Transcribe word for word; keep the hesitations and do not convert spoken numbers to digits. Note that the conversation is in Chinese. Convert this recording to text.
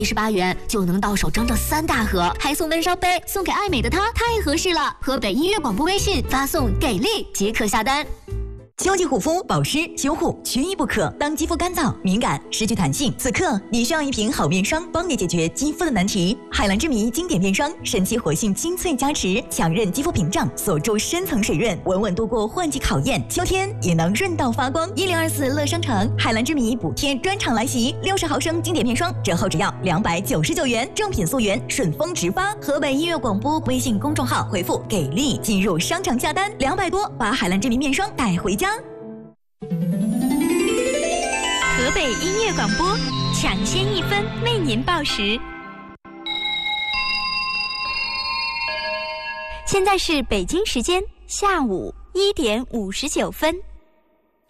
十八元就能到手整整三大盒，还送温烧杯，送给爱美的她太合适了。河北音乐广播微信发送给力即可下单。 秋季护肤保湿修护缺一不可。当肌肤干燥、敏感、失去弹性，此刻你需要一瓶好面霜，帮你解决肌肤的难题。海蓝之谜经典面霜，神奇活性精粹加持，强韧肌肤屏障，锁住深层水润，稳稳度过换季考验。秋天也能润到发光。一零二四乐商城海蓝之谜补贴专场来袭，六十毫升经典面霜折后只要两百九十九元，正品溯源，顺丰直发。河北音乐广播微信公众号回复给力进入商场下单，两百多把海蓝之谜面霜带回家。 河北音乐广播抢先一分为您报时。现在是北京时间下午一点五十九分。